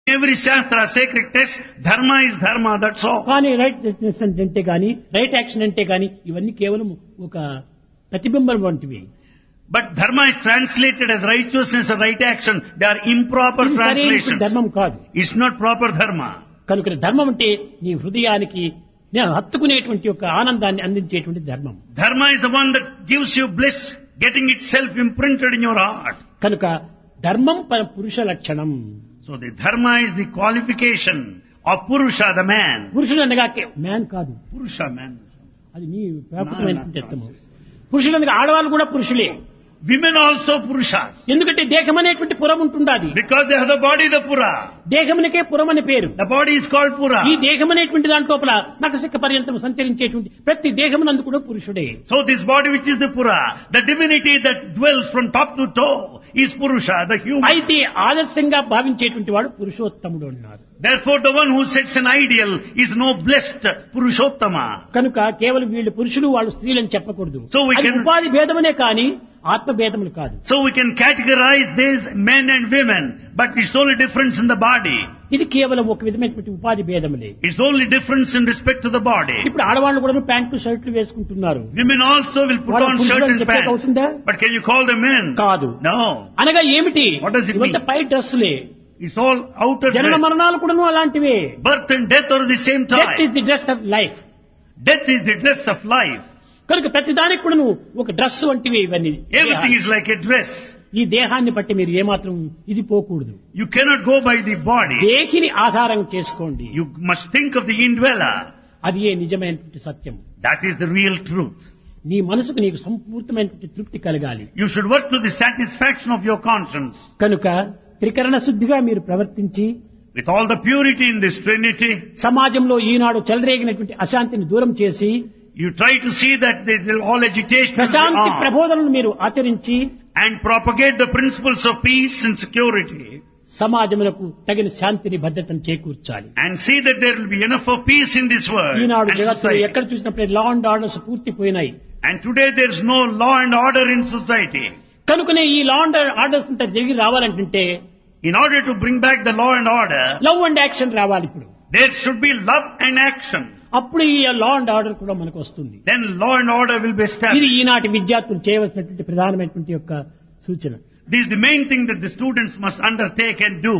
Every Shastra, sacred text, dharma is dharma, that's all. కానీ right అంటే గాని right action అంటే గాని ఇవన్నీ కేవలం ఒక ప్రతిబింబం వంటివి. But dharma is translated as righteousness and right action. They are improper ఇది సరైన translations. ధర్మం కాదు. It's not proper dharma. కనుక ధర్మం అంటే నీ హృదయానికి హత్తుకునేటువంటి ఒక ఆనందాన్ని అందించేటువంటి ధర్మం. Dharma is the one that gives you bliss, getting itself imprinted in your heart. కనుక ధర్మం పురుష లక్షణం. So the dharma is the qualification of Purusha, the man. పురుషుడు అనగా మ్యాన్ కాదు, Purusha, man. అది నీ వ్యాపకమైనటువంటి అర్థము. పురుషుడు అనగా ఆడవాళ్ళు కూడా పురుషులే. Women also Purushas. ఎందుకంటే దేహం అనేటువంటి పురం ఉంటుండాది. Because they have the body, the Pura. దేహమునికే పురం అని పేరు. The body is called Pura. ఈ దేహం అనేటువంటి దాంట్లోపల నఖశిఖ పర్యంతం సంచరించేటువంటి ప్రతి దేహమునందు కూడా పురుషుడే. So this body which is the Pura, the divinity that dwells from top to toe is Purusha, the human. అయితే ఆదర్శంగా భావించేటువంటి వాడు పురుషోత్తముడు అన్నారు. Therefore the one who sets an ideal is no blessed Purushottama. కనుక కేవలం వీళ్ళు పురుషులు వాళ్ళు స్త్రీలని చెప్పకూడదు. So we అది can- ఉపాధి భేదమనే కానీ ఆత్మ భేదములు కాదు. So we can categorize these men and women, but it's only difference in the body. ఇది కేవలం ఒక విధమైనటువంటి ఉపాధి భేదములే. It's only difference in respect to the body. ఇప్పుడు ఆడవాళ్ళు కూడా ప్యాంట్లు షర్ట్లు వేసుకుంటున్నారు. Women also will put వాళ్ళ on పురుషులు shirt అని and చెప్పేది pants. అవుతుందా? But can you call them men? కాదు. No. అనగా ఏమిటి? What does it ఇవంతా mean? Pi డ్రెస్సులే. It's all outer జనన dress. మరణాలు కూడాను అలాంటివే. Birth and death are the same death time. Is the dress of life. Death is the dress of life. కనుక ప్రతి దానికి కూడా నువ్వు ఒక డ్రెస్ వంటివి ఇవన్నీ. Everything is like a dress. ఈ దేహాన్ని బట్టి మీరు ఏమాత్రం ఇది పోకూడదు. You cannot go by the body. దేహిని ఆధారం చేసుకోండి. You must think of the indweller. అది ఏ నిజమైనటువంటి సత్యం. That is the real truth. నీ మనసుకు నీకు సంపూర్ణమైనటువంటి తృప్తి కలగాలి. You should work to the satisfaction of your conscience. కనుక త్రికరణ శుద్ధిగా మీరు ప్రవర్తించి With all the purity in this Trinity, సమాజంలో ఈనాడు చెలరేగినటువంటి అశాంతిని దూరం చేసి you try to see that there is all agitation will be Prashanti off, ప్రబోధనను మీరు ఆచరించి and propagate the principles of peace and security, సమాజములకు తగిన శాంతిని భద్రతను చేకూర్చాలి. and see that there will be enough of peace in this world Eenadu and జగత్తులో society. ఎక్కడ చూసినప్పుడు law and orders పూర్తిపోయినాయి. And today there is no law and order in society. కనుకనే ఈ law and orders అంతా తిరిగి రావాలంటే In order to bring back the law and order, love and action రావాలి. ఇప్పుడు there should be love and action. అప్పుడు ఈ law and order కూడా మనకు వస్తుంది. Then law and order will be ఇది established. ఈనాటి విద్యార్థులు చేయవలసినటువంటి ప్రధానమైనటువంటి యొక్క సూచన. This is the main thing that the students must undertake and do.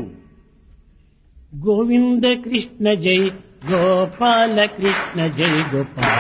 Govinda Krishna జై గోపాల కృష్ణ జై గోపాల